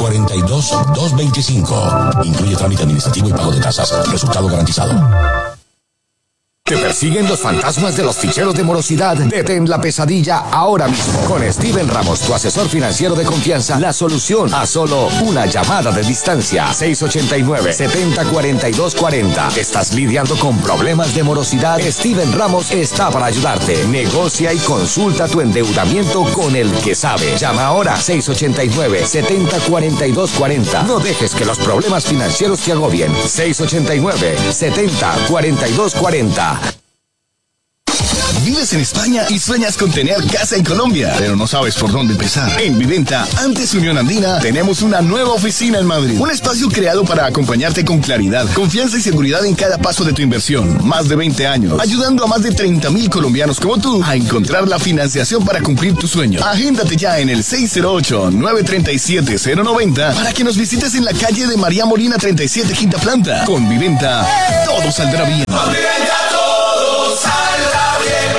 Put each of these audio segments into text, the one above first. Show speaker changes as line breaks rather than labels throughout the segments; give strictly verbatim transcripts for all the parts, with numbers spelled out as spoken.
cuarenta y dos, doscientos veinticinco. Incluye trámite administrativo y pago de tasas. Resultado garantizado.
¿Te persiguen los fantasmas de los ficheros de morosidad? Detén la pesadilla ahora mismo. Con Steven Ramos, tu asesor financiero de confianza, la solución a solo una llamada de distancia. seis ochenta y nueve, setenta, cuarenta y dos cuarenta. ¿Estás lidiando con problemas de morosidad? Steven Ramos está para ayudarte. Negocia y consulta tu endeudamiento con el que sabe. Llama ahora seis ochenta y nueve, setenta, cuarenta y dos cuarenta. No dejes que los problemas financieros te agobien. seis ochenta y nueve, setenta, cuarenta y dos cuarenta.
Vives en España y sueñas con tener casa en Colombia, pero no sabes por dónde empezar. En Viventa, antes Unión Andina, tenemos una nueva oficina en Madrid. Un espacio creado para acompañarte con claridad, confianza y seguridad en cada paso de tu inversión. Más de veinte años, ayudando a más de treinta mil colombianos como tú a encontrar la financiación para cumplir tu sueño. Agéndate ya en el seis cero ocho, nueve tres siete, cero nueve cero para que nos visites en la calle de María Molina treinta y siete, quinta planta. Con Viventa, todo saldrá bien.
Con Viventa todo saldrá bien.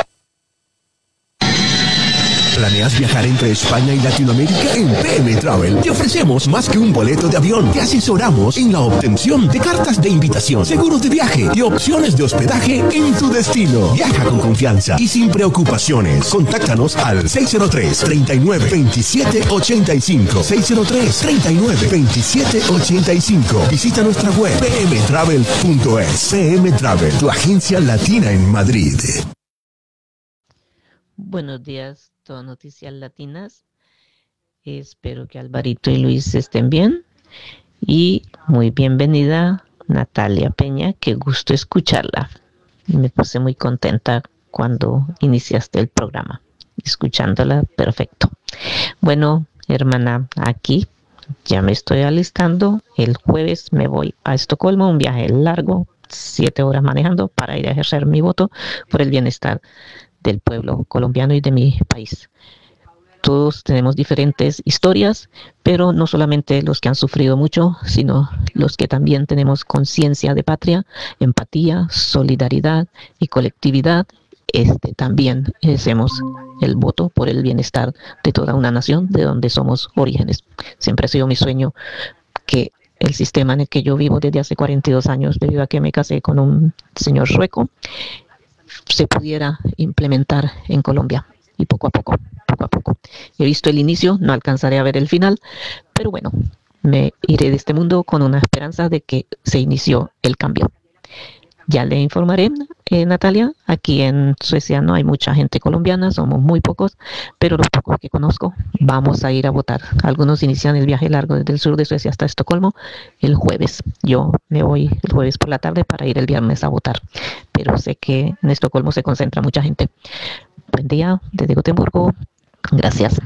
¿Planeas viajar entre España y Latinoamérica? En P M Travel te ofrecemos más que un boleto de avión. Te asesoramos en la obtención de cartas de invitación, seguros de viaje y opciones de hospedaje en tu destino. Viaja con confianza y sin preocupaciones. Contáctanos al seis cero tres, treinta y nueve, veintisiete, ochenta y cinco. seis cero tres, treinta y nueve, veintisiete, ochenta y cinco. Visita nuestra web p m travel punto es. P M Travel, tu agencia latina en Madrid.
Buenos días, todas Noticias Latinas. Espero que Alvarito y Luis estén bien. Y muy bienvenida Natalia Peña, qué gusto escucharla. Me puse muy contenta cuando iniciaste el programa, escuchándola perfecto. Bueno, hermana, aquí ya me estoy alistando. El jueves me voy a Estocolmo, un viaje largo, siete horas manejando para ir a ejercer mi voto por el bienestar del pueblo colombiano y de mi país. Todos tenemos diferentes historias, pero no solamente los que han sufrido mucho, sino los que también tenemos conciencia de patria, empatía, solidaridad y colectividad. Este también hacemos el voto por el bienestar de toda una nación de donde somos orígenes. Siempre ha sido mi sueño que el sistema en el que yo vivo desde hace cuarenta y dos años, debido a que me casé con un señor sueco, se pudiera implementar en Colombia. Y poco a poco, poco a poco. He visto el inicio, no alcanzaré a ver el final, pero bueno, me iré de este mundo con una esperanza de que se inició el cambio. Ya le informaré, eh, Natalia, aquí en Suecia no hay mucha gente colombiana, somos muy pocos, pero los pocos que conozco vamos a ir a votar. Algunos inician el viaje largo desde el sur de Suecia hasta Estocolmo el jueves. Yo me voy el jueves por la tarde para ir el viernes a votar, pero sé que en Estocolmo se concentra mucha gente. Buen día desde Gotemburgo. Gracias.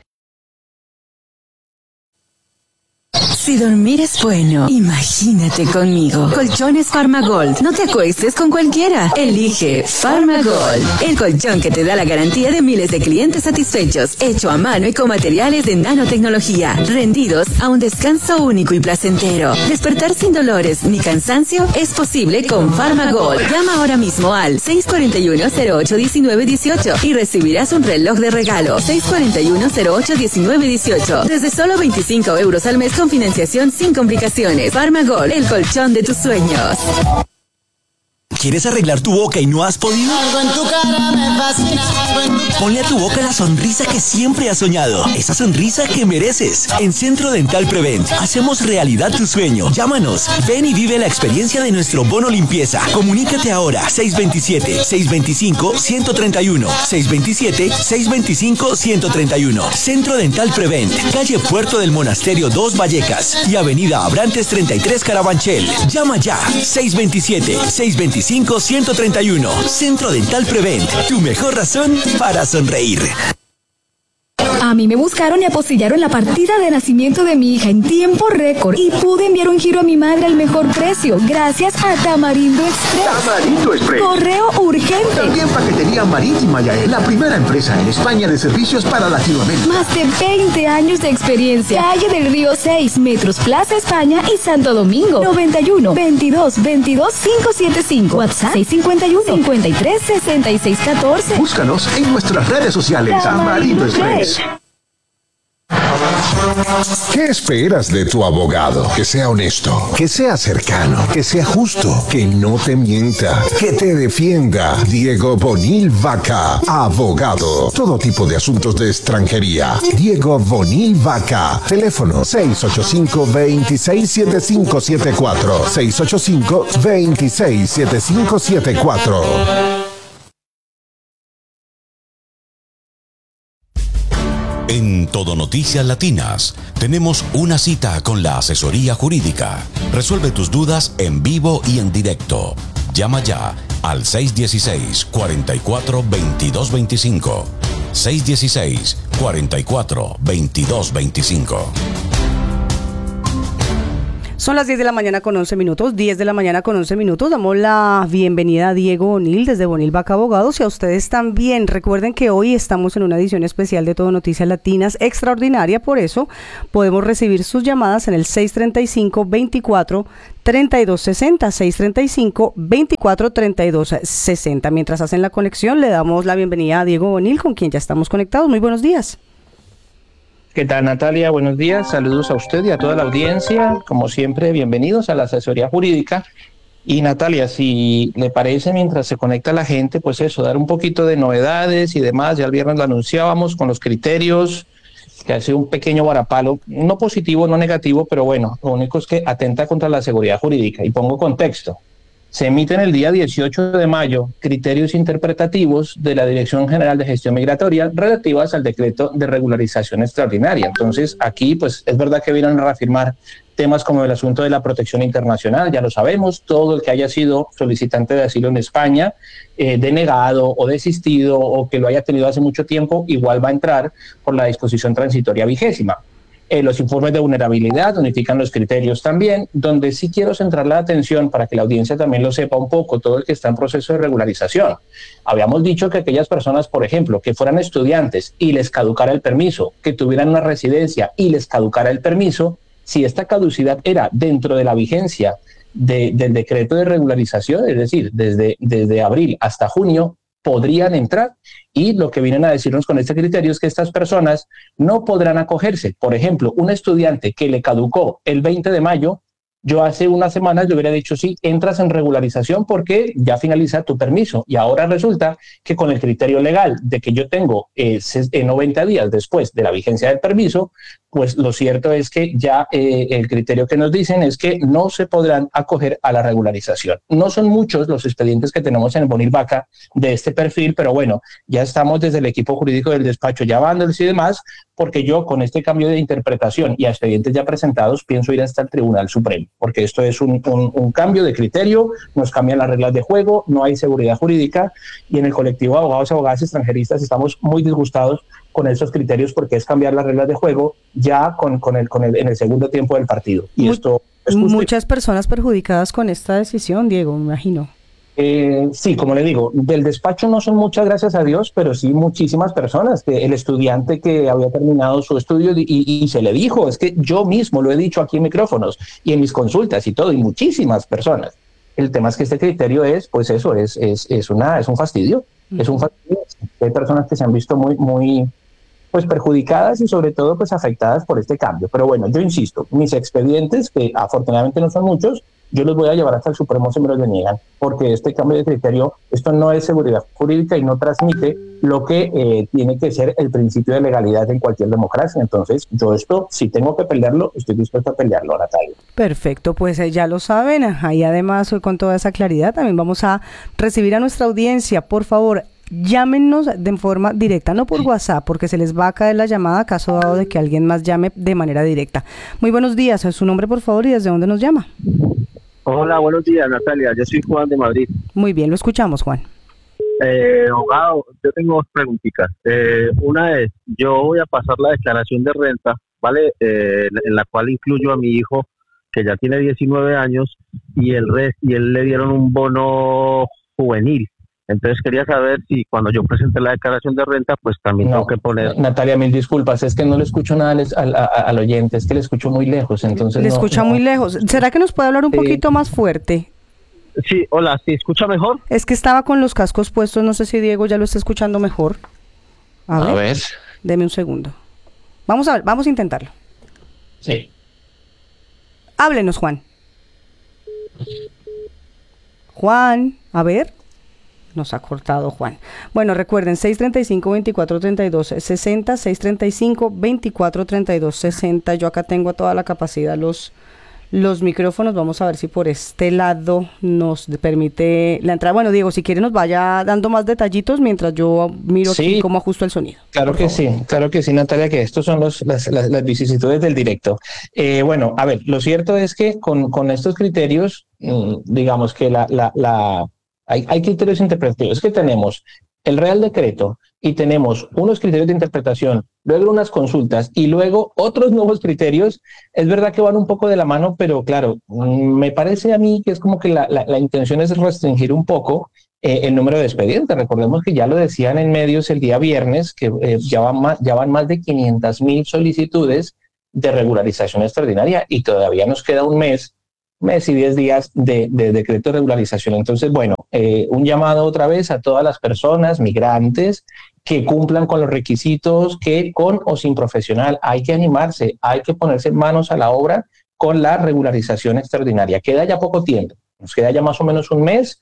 Si dormir es bueno, imagínate conmigo. Colchones Farmagold. No te acuestes con cualquiera. Elige Farmagold, el colchón que te da la garantía de miles de clientes satisfechos, hecho a mano y con materiales de nanotecnología, rendidos a un descanso único y placentero. Despertar sin dolores ni cansancio es posible con Farmagold. Llama ahora mismo al seis cuatro uno, cero ocho, uno nueve uno ocho y recibirás un reloj de regalo. seis cuatro uno, cero ocho, uno nueve uno ocho. Desde solo veinticinco euros al mes con financiación sin complicaciones. Farmagold, el colchón de tus sueños.
¿Quieres arreglar tu boca y no has podido?
Algo en tu cara me fascina, algo en tu...
Ponle a tu boca la sonrisa que siempre has soñado. Esa sonrisa que mereces. En Centro Dental Prevent hacemos realidad tu sueño. Llámanos. Ven y vive la experiencia de nuestro bono limpieza. Comunícate ahora. seis dos siete, seis dos cinco, uno tres uno. seis dos siete, seis dos cinco, uno tres uno. Centro Dental Prevent. Calle Puerto del Monasterio dos Vallecas y Avenida Abrantes treinta y tres Carabanchel. Llama ya. seis dos siete, seis dos cinco, uno tres uno. Centro Dental Prevent, tu mejor razón para sonreír.
A mí me buscaron y apostillaron la partida de nacimiento de mi hija en tiempo récord y pude enviar un giro a mi madre al mejor precio gracias a Tamarindo Express.
Tamarindo Express.
Correo urgente.
También paquetería marítima, Yael, la primera empresa en España de servicios para Latinoamérica.
Más de veinte años de experiencia. Calle del Río seis, Metros Plaza España y Santo Domingo. noventa y uno, veintidós, veintidós, quinientos setenta y cinco. WhatsApp seis cinco uno, cincuenta y tres, sesenta y seis catorce.
Búscanos en nuestras redes sociales. Tamarindo Express.
¿Qué esperas de tu abogado? Que sea honesto, que sea cercano, que sea justo, que no te mienta, que te defienda. Diego Bonil Vaca, abogado. Todo tipo de asuntos de extranjería. Diego Bonil Vaca. Teléfono seis ocho cinco, dos seis siete cinco siete cuatro. seis ocho cinco, dos seis siete cinco siete cuatro.
En Todo Noticias Latinas tenemos una cita con la asesoría jurídica. Resuelve tus dudas en vivo y en directo. Llama ya al seis uno seis, cuatro cuatro, dos dos dos cinco. seis uno seis, cuatro cuatro, dos dos dos cinco.
Son las diez de la mañana con once minutos, diez de la mañana con once minutos. Damos la bienvenida a Diego Bonil desde Bonil Vaca Abogados y a ustedes también. Recuerden que hoy estamos en una edición especial de Todo Noticias Latinas extraordinaria, por eso podemos recibir sus llamadas en el seis treinta y cinco, veinticuatro, treinta y dos sesenta, seis treinta y cinco, veinticuatro, treinta y dos sesenta. Mientras hacen la conexión, le damos la bienvenida a Diego Bonil, con quien ya estamos conectados. Muy buenos días.
¿Qué tal, Natalia? Buenos días, saludos a usted y a toda la audiencia. Como siempre, bienvenidos a la asesoría jurídica. Y Natalia, si le parece, mientras se conecta la gente, pues eso, dar un poquito de novedades y demás. Ya el viernes lo anunciábamos con los criterios, que hace un pequeño varapalo, no positivo, no negativo, pero bueno, lo único es que atenta contra la seguridad jurídica. Y pongo contexto. Se emiten el día dieciocho de mayo criterios interpretativos de la Dirección General de Gestión Migratoria relativas al decreto de regularización extraordinaria. Entonces, aquí, pues, es verdad que vienen a reafirmar temas como el asunto de la protección internacional, ya lo sabemos, todo el que haya sido solicitante de asilo en España, eh, denegado o desistido o que lo haya tenido hace mucho tiempo, igual va a entrar por la disposición transitoria vigésima. Eh, los informes de vulnerabilidad unifican los criterios también, donde sí quiero centrar la atención para que la audiencia también lo sepa un poco, todo el que está en proceso de regularización. Habíamos dicho que aquellas personas, por ejemplo, que fueran estudiantes y les caducara el permiso, que tuvieran una residencia y les caducara el permiso, si esta caducidad era dentro de la vigencia de, del decreto de regularización, es decir, desde, desde abril hasta junio, podrían entrar, y lo que vienen a decirnos con este criterio es que estas personas no podrán acogerse. Por ejemplo, un estudiante que le caducó el veinte de mayo, yo hace unas semanas le hubiera dicho sí, entras en regularización porque ya finaliza tu permiso, y ahora resulta que con el criterio legal de que yo tengo eh, noventa días después de la vigencia del permiso, pues lo cierto es que ya eh, el criterio que nos dicen es que no se podrán acoger a la regularización. No son muchos los expedientes que tenemos en Bonil Vaca de este perfil, pero bueno, ya estamos desde el equipo jurídico del despacho llamándoles y demás, porque yo con este cambio de interpretación y a expedientes ya presentados pienso ir hasta el Tribunal Supremo, porque esto es un, un, un cambio de criterio, nos cambian las reglas de juego, no hay seguridad jurídica, y en el colectivo de abogados y abogadas extranjeristas estamos muy disgustados con esos criterios, porque es cambiar las reglas de juego ya con, con el, con el, en el segundo tiempo del partido. Y
Mu-
esto es
muchas personas perjudicadas con esta decisión, Diego, me imagino.
Eh, sí, como le digo, del despacho no son muchas, gracias a Dios, pero sí muchísimas personas. Que el estudiante que había terminado su estudio y, y se le dijo, es que yo mismo lo he dicho aquí en micrófonos y en mis consultas y todo, y muchísimas personas. El tema es que este criterio es, pues eso, es, es, es, una, es un fastidio, mm. es un fastidio. Hay personas que se han visto muy, muy pues perjudicadas y sobre todo pues afectadas por este cambio. Pero bueno, yo insisto, mis expedientes, que afortunadamente no son muchos, yo los voy a llevar hasta el Supremo si me los deniegan, porque este cambio de criterio, esto no es seguridad jurídica y no transmite lo que eh, tiene que ser el principio de legalidad en cualquier democracia. Entonces, yo esto, si tengo que pelearlo, estoy dispuesto a pelearlo, Natalia.
Perfecto, pues eh, ya lo saben, ahí además con toda esa claridad también vamos a recibir a nuestra audiencia. Por favor, llámenos de forma directa, no por WhatsApp, porque se les va a caer la llamada caso dado de que alguien más llame de manera directa. Muy buenos días, su nombre por favor y desde dónde nos llama.
Hola, buenos días, Natalia, yo soy Juan de Madrid.
Muy bien, lo escuchamos, Juan.
Eh, abogado, yo tengo dos preguntitas. Eh, una es, yo voy a pasar la declaración de renta, ¿vale? Eh, en la cual incluyo a mi hijo, que ya tiene diecinueve años, y el rest, y él le dieron un bono juvenil. Entonces quería saber si cuando yo presente la declaración de renta, pues también no, tengo que poner...
Natalia, mil disculpas, es que no le escucho nada al, al, al oyente, es que le escucho muy lejos, entonces...
Le
no,
escucha
no.
muy lejos. ¿Será que nos puede hablar un eh, poquito más fuerte?
Sí, hola, ¿sí escucha mejor?
Es que estaba con los cascos puestos, no sé si Diego ya lo está escuchando mejor. A, a ver, ver. Deme un segundo. Vamos a ver, vamos a intentarlo.
Sí.
Háblenos, Juan. Juan, a ver. Nos ha cortado Juan. Bueno, recuerden, seis treinta y cinco, veinticuatro treinta y dos, sesenta, seis treinta y cinco, veinticuatro treinta y dos, sesenta. Yo acá tengo a toda la capacidad los, los micrófonos. Vamos a ver si por este lado nos permite la entrada. Bueno, Diego, si quiere nos vaya dando más detallitos mientras yo miro sí, aquí cómo ajusto el sonido.
Claro que favor. sí, claro que sí, Natalia, que estos son los, las, las, las vicisitudes del directo. Eh, bueno, a ver, lo cierto es que con, con estos criterios, mmm, digamos que la... la, la Hay, hay criterios interpretativos. Es que tenemos el Real Decreto y tenemos unos criterios de interpretación, luego unas consultas y luego otros nuevos criterios. Es verdad que van un poco de la mano, pero claro, me parece a mí que es como que la, la, la intención es restringir un poco eh, el número de expedientes. Recordemos que ya lo decían en medios el día viernes, que eh, ya, van más, ya van más de quinientas mil solicitudes de regularización extraordinaria y todavía nos queda un mes mes y diez días de, de decreto de regularización. Entonces, bueno, eh, un llamado otra vez a todas las personas migrantes que cumplan con los requisitos, que con o sin profesional hay que animarse, hay que ponerse manos a la obra con la regularización extraordinaria. Queda ya poco tiempo, nos queda ya más o menos un mes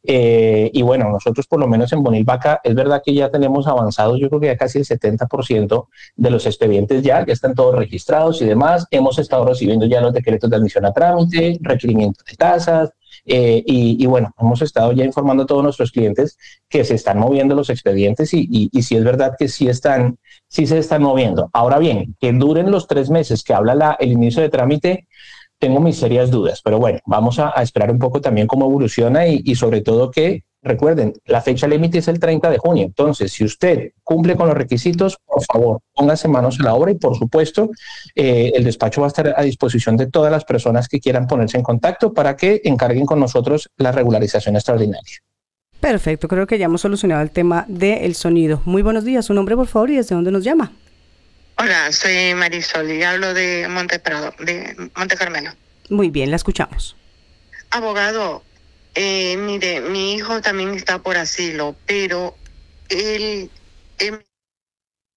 eh, y bueno, nosotros por lo menos en Bonil Vaca es verdad que ya tenemos avanzados, yo creo que ya casi el setenta por ciento de los expedientes ya, ya están todos registrados y demás. Hemos estado recibiendo ya los decretos de admisión a trámite, requerimientos de tasas eh, y, y bueno, hemos estado ya informando a todos nuestros clientes que se están moviendo los expedientes y, y, y sí es verdad que sí están, sí se están moviendo. Ahora bien, que duren los tres meses que habla la, el inicio de trámite, tengo mis serias dudas, pero bueno, vamos a, a esperar un poco también cómo evoluciona y, y sobre todo que, recuerden, la fecha límite es el treinta de junio, entonces si usted cumple con los requisitos, por favor, póngase manos a la obra y por supuesto eh, el despacho va a estar a disposición de todas las personas que quieran ponerse en contacto para que encarguen con nosotros la regularización extraordinaria.
Perfecto, creo que ya hemos solucionado el tema del sonido. Muy buenos días, su nombre por favor y desde dónde nos llama.
Hola, soy Marisol y hablo de Monte Prado, de Monte Carmelo.
Muy bien, la escuchamos.
Abogado, eh, mire, mi hijo también está por asilo, pero él, él